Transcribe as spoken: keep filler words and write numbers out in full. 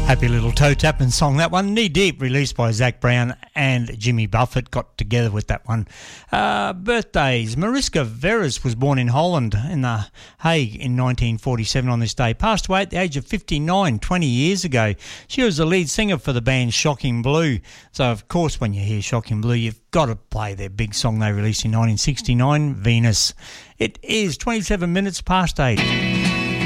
Happy little toe tapping song, that one. Knee Deep, released by Zach Brown and Jimmy Buffett, got together with that one. Uh, birthdays. Mariska Veras was born in Holland, in The Hague, in nineteen forty-seven on this day. Passed away at the age of fifty-nine, twenty years ago. She was the lead singer for the band Shocking Blue. So, of course, when you hear Shocking Blue, you've got to play their big song they released in nineteen sixty-nine, Venus. It is twenty-seven minutes past eight.